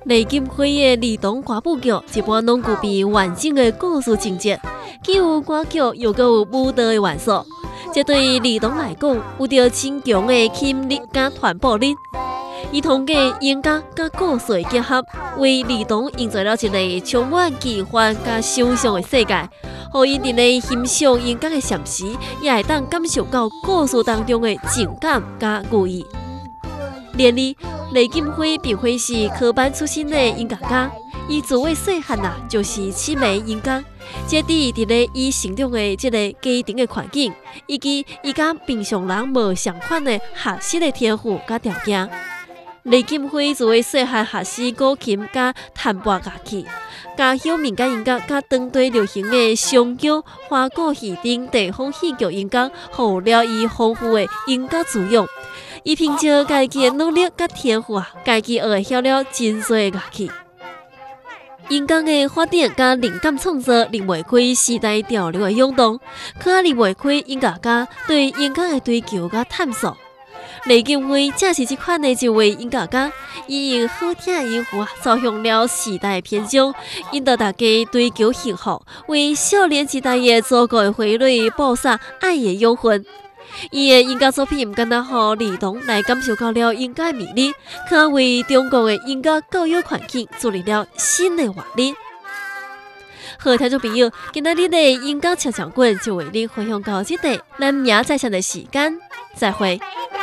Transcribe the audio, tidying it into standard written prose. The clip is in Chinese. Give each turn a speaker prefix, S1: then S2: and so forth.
S1: 雷金辉的儿童歌舞剧一般拢具备完整的故事情节，既有歌剧又有舞蹈的元素。这对儿童来讲，有着真强的吸引力甲传播力。伊通过演讲甲故事的结合，为儿童营造了一个充满奇幻甲想象的世界，互因伫咧欣赏演讲的同时，也会当感受到故事当中的情感甲寓意。然而，雷金辉并非是科班出身的音乐家，伊自为细汉就是痴迷音乐，这伫咧伊成长的这个家庭的环境，以及伊甲平常人无相款的学习的天赋甲条件。雷金辉自为细汉学习古琴甲弹拨乐器，家乡民间音乐甲当地流行的双簧、花鼓戏等地方戏剧音乐，予了伊丰富的音乐滋养。伊凭借家己的努力甲天赋家己学会晓了真多乐器。音乐的发展甲灵感创作离袂开时代潮流的涌动，可也离袂开音乐家对音乐的追求甲探索。雷金辉正是这款的一位音乐家，伊用好听的音符走向了时代的篇章，引导大家追求幸福，为少年时代的祖国的花蕊播撒爱的养分。伊的音乐作品不仅让儿童来感受到了音乐的魅力，更为中国的音乐教育环境注入了新的活力。好，听众朋友，今仔日的音乐悄悄馆就为你分享到这里，咱明仔载上的时间再会。